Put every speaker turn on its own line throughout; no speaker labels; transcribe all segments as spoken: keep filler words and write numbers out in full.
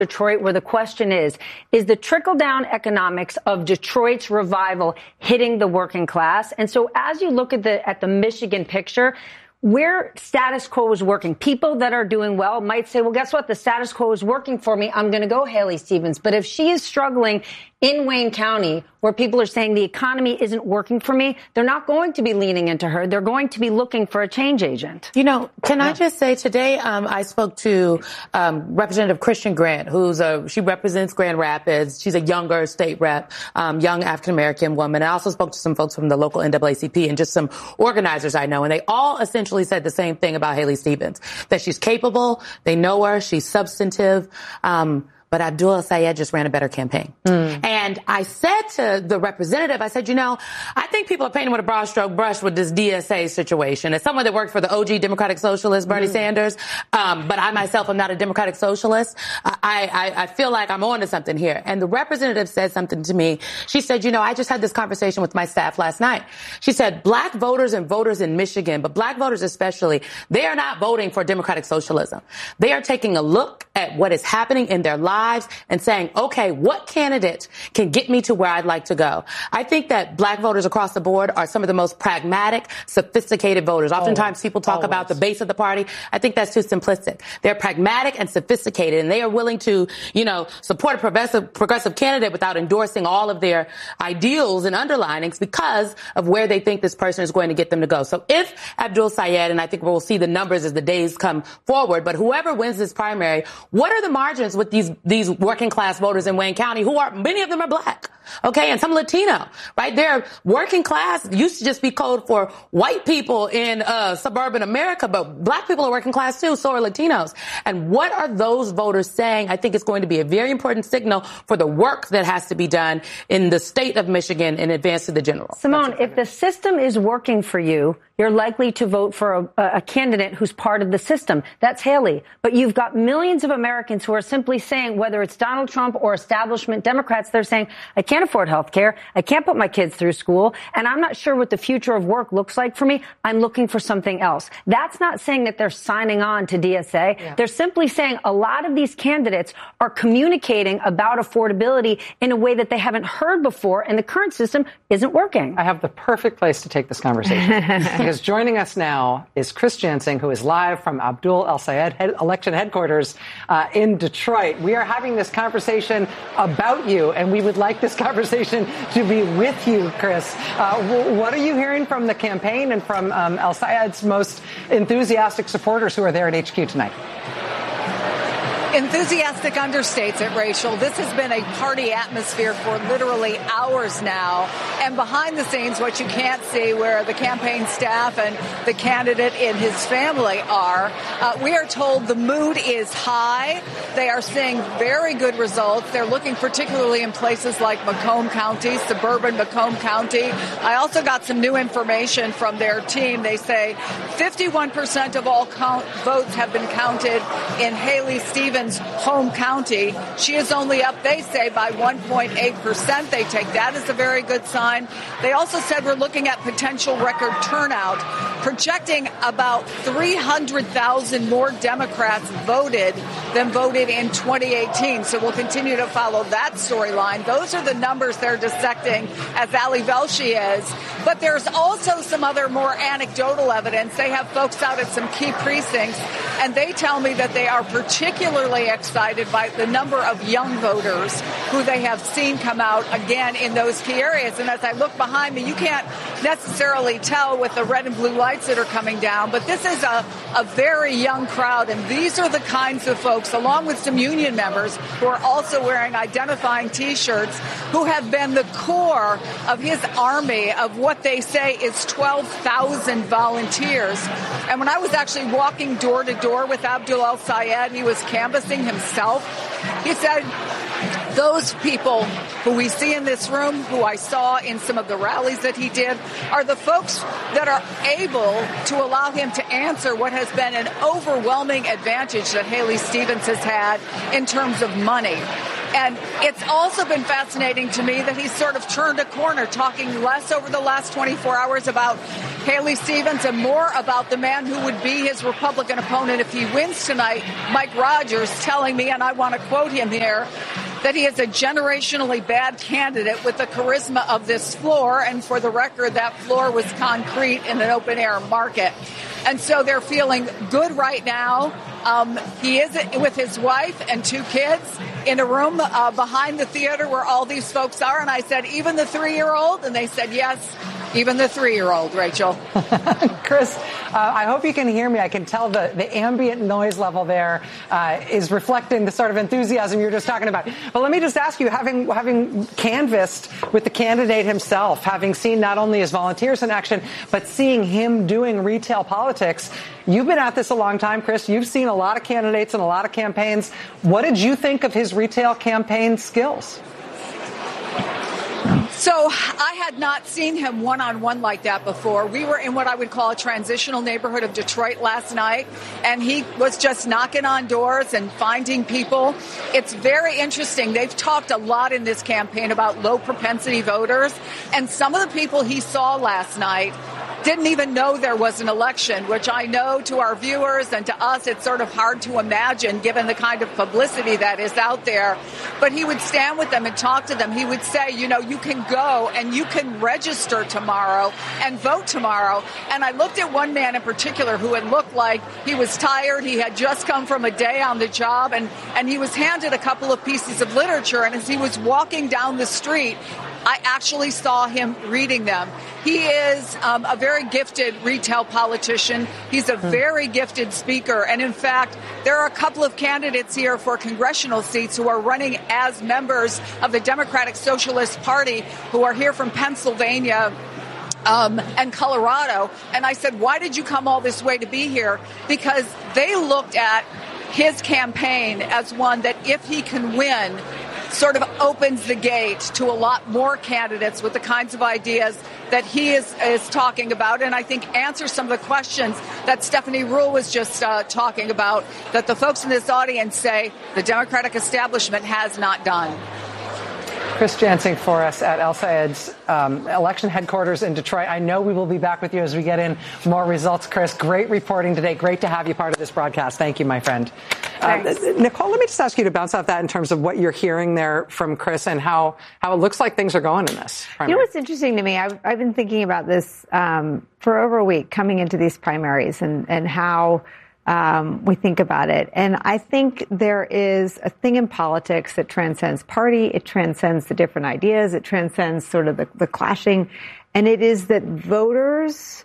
Detroit, where the question is, is the trickle-down economics of Detroit's revival hitting the working class? And so as you look at the at the Michigan picture, where status quo is working, people that are doing well might say, well, guess what? The status quo is working for me. I'm going to go Haley Stevens. But if she is struggling in Wayne County, where people are saying the economy isn't working for me, they're not going to be leaning into her. They're going to be looking for a change agent.
You know, can yeah. I just say today, um, I spoke to um, Representative Christian Grant, who's a, she represents Grand Rapids. She's a younger state rep, um, young African-American woman. I also spoke to some folks from the local N double A C P and just some organizers I know. And they all essentially said the same thing about Haley Stevens, that she's capable. They know her. She's substantive. Um, But Abdul El-Sayed just ran a better campaign. Mm. And I said to the representative, I said, you know, I think people are painting with a broad stroke brush with this D S A situation. As someone that worked for the O G Democratic Socialist, Bernie mm. Sanders, um, but I myself am not a Democratic Socialist, I, I, I feel like I'm on to something here. And the representative said something to me. She said, you know, I just had this conversation with my staff last night. She said, black voters and voters in Michigan, but black voters especially, they are not voting for Democratic Socialism. They are taking a look at what is happening in their lives and saying, okay, what candidate can get me to where I'd like to go? I think that black voters across the board are some of the most pragmatic, sophisticated voters. Oftentimes Always. people talk Always. about the base of the party. I think that's too simplistic. They're pragmatic and sophisticated, and they are willing to, you know, support a progressive, progressive candidate without endorsing all of their ideals and underlinings because of where they think this person is going to get them to go. So if Abdul Sayed, and I think we'll see the numbers as the days come forward, but whoever wins this primary, what are the margins with these these working class voters in Wayne County who are, many of them are black, okay, and some Latino, right? They're working class, used to just be code for white people in uh, suburban America, but black people are working class too, so are Latinos. And what are those voters saying? I think it's going to be a very important signal for the work that has to be done in the state of Michigan in advance to the general.
Simone, if the system is working for you, you're likely to vote for a, a candidate who's part of the system. That's Haley. But you've got millions of Americans who are simply saying, whether it's Donald Trump or establishment Democrats, they're saying, I can't afford health care. I can't put my kids through school. And I'm not sure what the future of work looks like for me. I'm looking for something else. That's not saying that they're signing on to D S A. Yeah. They're simply saying a lot of these candidates are communicating about affordability in a way that they haven't heard before, and the current system isn't working.
I have the perfect place to take this conversation. Because joining us now is Chris Jansing, who is live from Abdul El-Sayed head, election headquarters uh, in Detroit. We are having this conversation about you, and we would like this conversation to be with you, Chris. Uh, w- what are you hearing from the campaign and from um, El-Sayed's most enthusiastic supporters who are there at H Q tonight?
Enthusiastic understates it, Rachel. This has been a party atmosphere for literally hours now. And behind the scenes, what you can't see, where the campaign staff and the candidate and his family are, uh, we are told the mood is high. They are seeing very good results. They're looking particularly in places like Macomb County, suburban Macomb County. I also got some new information from their team. They say fifty-one percent of all count votes have been counted in Haley Stevens' home county. She is only up, they say, by one point eight percent. They take that as a very good sign. They also said we're looking at potential record turnout, projecting about three hundred thousand more Democrats voted than voted in twenty eighteen. So we'll continue to follow that storyline. Those are the numbers they're dissecting as Ali Velshi is. But there's also some other more anecdotal evidence. They have folks out at some key precincts, and they tell me that they are particularly excited by the number of young voters who they have seen come out again in those key areas. And as I look behind me, you can't necessarily tell with the red and blue lights that are coming down, but this is a, a very young crowd. And these are the kinds of folks, along with some union members who are also wearing identifying T-shirts, who have been the core of his army of what they say is twelve thousand volunteers. And when I was actually walking door to door with Abdul El-Sayed, he was canvassing himself. He said, those people who we see in this room, who I saw in some of the rallies that he did, are the folks that are able to allow him to answer what has been an overwhelming advantage that Haley Stevens has had in terms of money. And it's also been fascinating to me that he's sort of turned a corner, talking less over the last twenty-four hours about Haley Stevens and more about the man who would be his Republican opponent if he wins tonight, Mike Rogers, telling me, and I want to quote him here, that he is a generationally bad candidate with the charisma of this floor. And for the record, that floor was concrete in an open-air market. And so they're feeling good right now. Um, he is with his wife and two kids in a room uh, behind the theater where all these folks are. And I said, even the three-year-old? And they said, yes, even the three-year-old, Rachel.
Chris, uh, I hope you can hear me. I can tell the, the ambient noise level there uh, is reflecting the sort of enthusiasm you were just talking about. But let me just ask you, having having canvassed with the candidate himself, having seen not only his volunteers in action, but seeing him doing retail politics, you've been at this a long time, Chris. You've seen a lot of candidates and a lot of campaigns. What did you think of his retail campaign skills?
So I had not seen him one-on-one like that before. We were in what I would call a transitional neighborhood of Detroit last night, and he was just knocking on doors and finding people. It's very interesting. They've talked a lot in this campaign about low-propensity voters, and some of the people he saw last night didn't even know there was an election, which I know to our viewers and to us, it's sort of hard to imagine given the kind of publicity that is out there. But he would stand with them and talk to them. He would say, you know, you can go and you can register tomorrow and vote tomorrow. And I looked at one man in particular who had looked like he was tired. He had just come from a day on the job, and, and he was handed a couple of pieces of literature. And as he was walking down the street, I actually saw him reading them. He is um, a very gifted retail politician. He's a very gifted speaker. And in fact, there are a couple of candidates here for congressional seats who are running as members of the Democratic Socialist Party who are here from Pennsylvania Um, and Colorado. And I said, why did you come all this way to be here? Because they looked at his campaign as one that if he can win, sort of opens the gate to a lot more candidates with the kinds of ideas that he is, is talking about, and I think answers some of the questions that Stephanie Ruhle was just uh, talking about, that the folks in this audience say the Democratic establishment has not done.
Chris Jansing for us at El Sayed's um, election headquarters in Detroit. I know we will be back with you as we get in more results. Chris, great reporting today. Great to have you part of this broadcast. Thank you, my friend. Uh, Nicole, let me just ask you to bounce off that in terms of what you're hearing there from Chris and how, how it looks like things are going in this primary.
You know what's interesting to me? I've, I've been thinking about this um, for over a week coming into these primaries and, and how Um, we think about it. And I think there is a thing in politics that transcends party. It transcends the different ideas. It transcends sort of the, the clashing. And it is that voters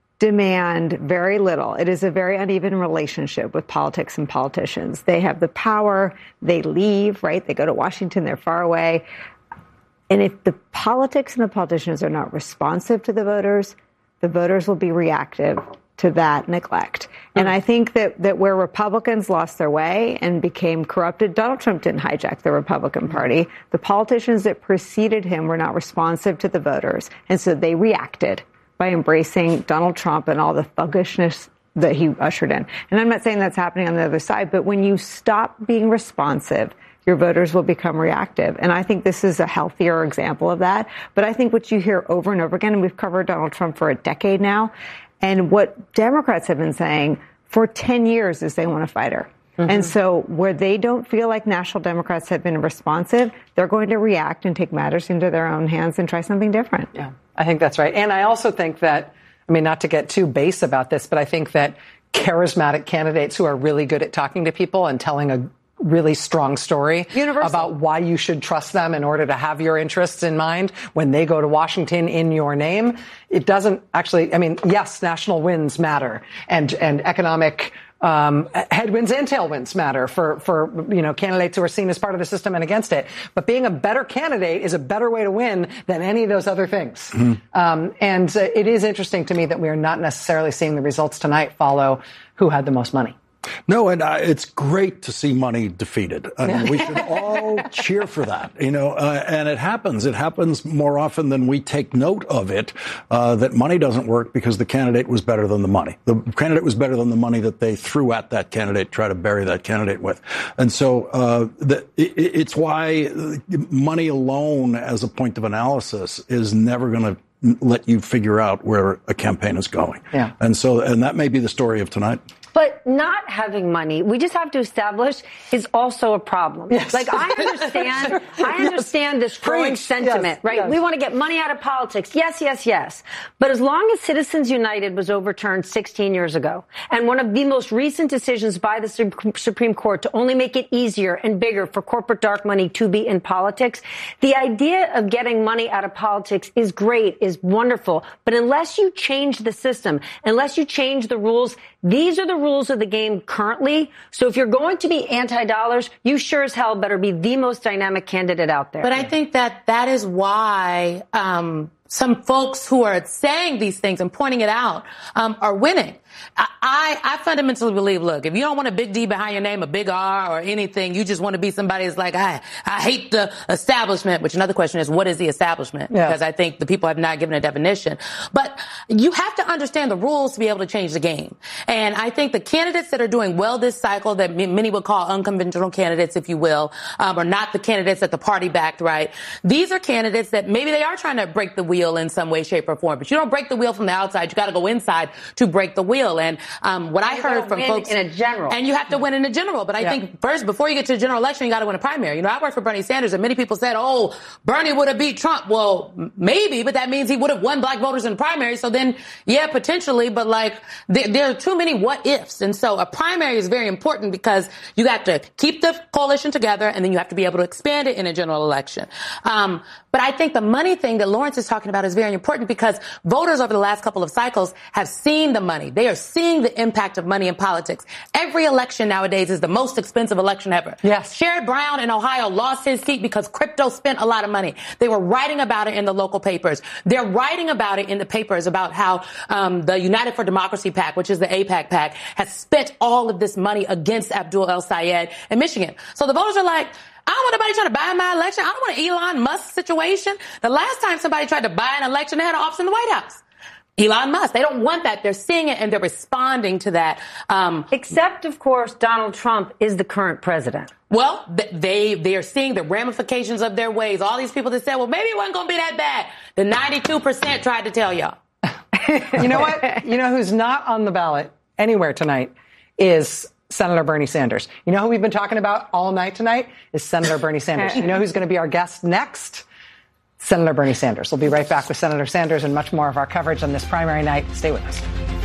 demand very little. It is a very uneven relationship with politics and politicians. They have the power. They leave, right? They go to Washington. They're far away. And if the politics and the politicians are not responsive to the voters, the voters will be reactive to that neglect. And I think that, that where Republicans lost their way and became corrupted, Donald Trump didn't hijack the Republican Party. The politicians that preceded him were not responsive to the voters. And so they reacted by embracing Donald Trump and all the thuggishness that he ushered in. And I'm not saying that's happening on the other side, but when you stop being responsive, your voters will become reactive. And I think this is a healthier example of that. But I think what you hear over and over again, and we've covered Donald Trump for a decade now, and what Democrats have been saying for ten years is they want a fighter. Mm-hmm. And so where they don't feel like national Democrats have been responsive, they're going to react and take matters into their own hands and try something different.
Yeah, I think that's right. And I also think that, I mean, not to get too base about this, but I think that charismatic candidates who are really good at talking to people and telling a really strong story Universal. About why you should trust them in order to have your interests in mind when they go to Washington in your name. It doesn't actually, I mean, yes, national wins matter and, and economic um, headwinds and tailwinds matter for, for, you know, candidates who are seen as part of the system and against it. But being a better candidate is a better way to win than any of those other things. Mm-hmm. Um, and uh, it is interesting to me that we are not necessarily seeing the results tonight follow who had the most money.
No, and uh, it's great to see money defeated. I mean, we should all cheer for that, you know, uh, and it happens. It happens more often than we take note of it, uh, that money doesn't work because the candidate was better than the money. The candidate was better than the money that they threw at that candidate, try to bury that candidate with. And so uh, the, it, it's why money alone as a point of analysis is never going to let you figure out where a campaign is going.
Yeah.
And so, and that may be the story of tonight.
But not having money, we just have to establish, is also a problem.
Yes.
Like, I understand, I understand this growing
Preach.
sentiment,
Yes.
right?
Yes.
We want to get money out of politics. Yes, yes, yes. But as long as Citizens United was overturned sixteen years ago, and one of the most recent decisions by the Supreme Court to only make it easier and bigger for corporate dark money to be in politics, the idea of getting money out of politics is great, is wonderful. But unless you change the system, unless you change the rules, these are the rules of the game currently. So if you're going to be anti-dollars, you sure as hell better be the most dynamic candidate out there.
But I think that that is why um, some folks who are saying these things and pointing it out um, are winning. I, I fundamentally believe, look, if you don't want a big D behind your name, a big R or anything, you just want to be somebody that's like, I, I hate the establishment, which another question is, what is the establishment?
Yeah.
Because I think the people have not given a definition. But you have to understand the rules to be able to change the game. And I think the candidates that are doing well this cycle, that many would call unconventional candidates, if you will, um, are not the candidates that the party backed, right? These are candidates that maybe they are trying to break the wheel in some way, shape, or form. But you don't break the wheel from the outside. You got to go inside to break the wheel. And um, what I heard from folks
in a general,
and you have to win in a general. But I yeah. think first, before you get to the general election, you got to win a primary. You know, I worked for Bernie Sanders, and many people said, "Oh, Bernie would have beat Trump." Well, maybe, but that means he would have won black voters in the primary. So then, yeah, potentially. But like, there, there are too many what ifs, and so a primary is very important because you got to keep the coalition together, and then you have to be able to expand it in a general election. Um, but I think the money thing that Lawrence is talking about is very important because voters over the last couple of cycles have seen the money. They are seeing the impact of money in politics. Every election nowadays is the most expensive election ever.
Yes.
Sherrod Brown in Ohio lost his seat because crypto spent a lot of money. They were writing about it in the local papers. They're writing about it in the papers about how um, the United for Democracy PAC, which is the AIPAC PAC, has spent all of this money against Abdul El-Sayed in Michigan. So the voters are like, I don't want nobody trying to buy my election. I don't want an Elon Musk situation. The last time somebody tried to buy an election, they had an office in the White House. Elon Musk. They don't want that. They're seeing it and they're responding to that. Um,
Except, of course, Donald Trump is the current president.
Well, they they are seeing the ramifications of their ways. All these people that said, well, maybe it wasn't going to be that bad. The ninety-two percent tried to tell y'all.
You know what? You know who's not on the ballot anywhere tonight is Senator Bernie Sanders. You know who we've been talking about all night tonight is Senator Bernie Sanders. You know who's going to be our guest next? Senator Bernie Sanders. We'll be right back with Senator Sanders and much more of our coverage on this primary night. Stay with us.